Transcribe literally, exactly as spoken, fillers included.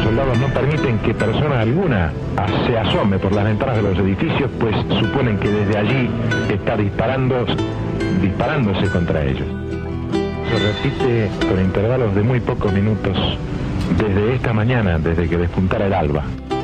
soldados no permiten que persona alguna se asome por las ventanas de los edificios, pues suponen que desde allí está disparando, disparándose contra ellos. Se repite con intervalos de muy pocos minutos desde esta mañana, desde que despuntara el alba.